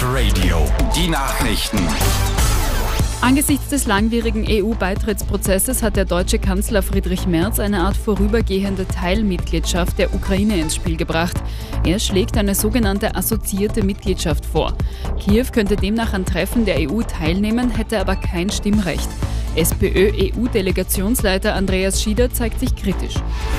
Radio. Die Nachrichten. Angesichts des langwierigen EU-Beitrittsprozesses hat der deutsche Kanzler Friedrich Merz eine Art vorübergehende Teilmitgliedschaft der Ukraine ins Spiel gebracht. Er schlägt eine sogenannte assoziierte Mitgliedschaft vor. Kiew könnte demnach an Treffen der EU teilnehmen, hätte aber kein Stimmrecht. SPÖ-EU-Delegationsleiter Andreas Schieder zeigt sich kritisch.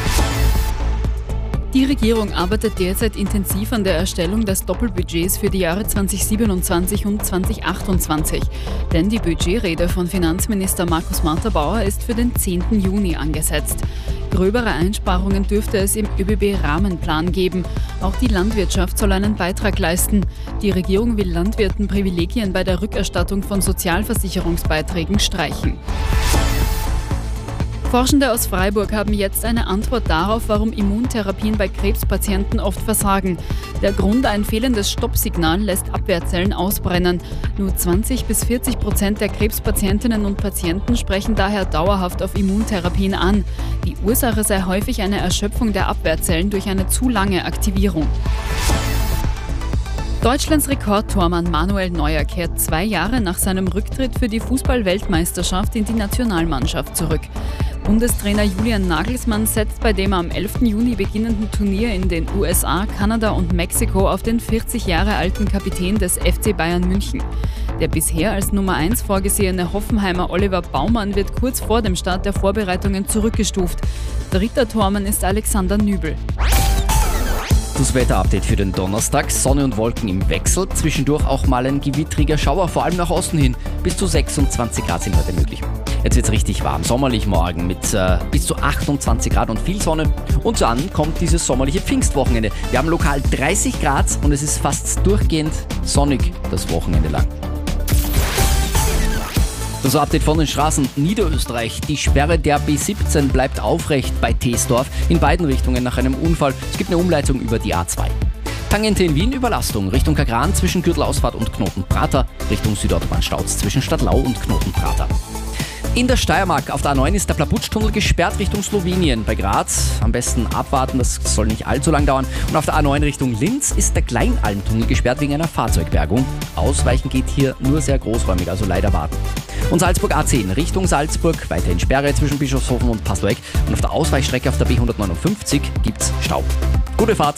Die Regierung arbeitet derzeit intensiv an der Erstellung des Doppelbudgets für die Jahre 2027 und 2028. Denn die Budgetrede von Finanzminister Markus Marter-Bauer ist für den 10. Juni angesetzt. Gröbere Einsparungen dürfte es im ÖBB-Rahmenplan geben. Auch die Landwirtschaft soll einen Beitrag leisten. Die Regierung will Landwirten Privilegien bei der Rückerstattung von Sozialversicherungsbeiträgen streichen. Forschende aus Freiburg haben jetzt eine Antwort darauf, warum Immuntherapien bei Krebspatienten oft versagen. Der Grund: ein fehlendes Stoppsignal lässt Abwehrzellen ausbrennen. Nur 20-40% der Krebspatientinnen und Patienten sprechen daher dauerhaft auf Immuntherapien an. Die Ursache sei häufig eine Erschöpfung der Abwehrzellen durch eine zu lange Aktivierung. Deutschlands Rekordtormann Manuel Neuer kehrt 2 Jahre nach seinem Rücktritt für die Fußball-Weltmeisterschaft in die Nationalmannschaft zurück. Bundestrainer Julian Nagelsmann setzt bei dem am 11. Juni beginnenden Turnier in den USA, Kanada und Mexiko auf den 40 Jahre alten Kapitän des FC Bayern München. Der bisher als Nummer 1 vorgesehene Hoffenheimer Oliver Baumann wird kurz vor dem Start der Vorbereitungen zurückgestuft. Dritter Tormann ist Alexander Nübel. Das Wetterupdate für den Donnerstag. Sonne und Wolken im Wechsel. Zwischendurch auch mal ein gewittriger Schauer, vor allem nach Osten hin. Bis zu 26 Grad sind heute möglich. Jetzt wird es richtig warm, sommerlich morgen mit bis zu 28 Grad und viel Sonne. Und dann kommt dieses sommerliche Pfingstwochenende. Wir haben lokal 30 Grad und es ist fast durchgehend sonnig das Wochenende lang. Das Update von den Straßen Niederösterreich. Die Sperre der B17 bleibt aufrecht bei Teesdorf in beiden Richtungen nach einem Unfall. Es gibt eine Umleitung über die A2. Tangente in Wien, Überlastung Richtung Kagran zwischen Gürtelausfahrt und Knotenprater, Richtung Südautobahn Stauz zwischen Stadtlau und Knotenprater. In der Steiermark auf der A9 ist der Plaputschtunnel gesperrt Richtung Slowenien. Bei Graz am besten abwarten, das soll nicht allzu lang dauern. Und auf der A9 Richtung Linz ist der Kleinalmtunnel gesperrt wegen einer Fahrzeugbergung. Ausweichen geht hier nur sehr großräumig, also leider warten. Und Salzburg A10 Richtung Salzburg, weiterhin Sperre zwischen Bischofshofen und Pastorek. Und auf der Ausweichstrecke auf der B159 gibt's Stau. Gute Fahrt!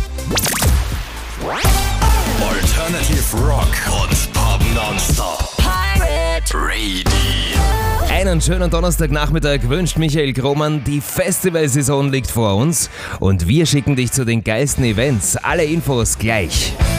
Alternative Rock und Pop Nonstop. Pirate Radio. Einen schönen Donnerstagnachmittag wünscht Michael Krohmann. Die Festivalsaison liegt vor uns und wir schicken dich zu den geilsten Events. Alle Infos gleich.